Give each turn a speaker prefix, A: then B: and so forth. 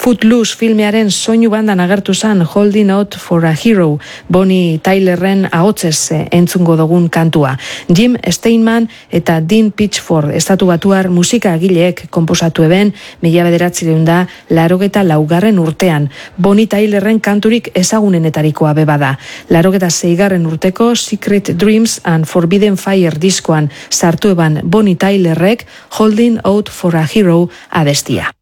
A: Footloose filmearen soinu bandan agertu zen Holding Out for a Hero, Bonnie Tylerren ahotsez entzungo dugun kantua. Jim Steinman eta Dean Pitchford estatu batuar musika agileek konposatu eben 1984 urtean. Bonnie Tylerren kanturik ezagunenetarikoa bebada. 86 urteko Secret Dreams and Forbidden Fire diskoan sartu eban Bonnie Tylerrek Holding Out for a Hero abestia.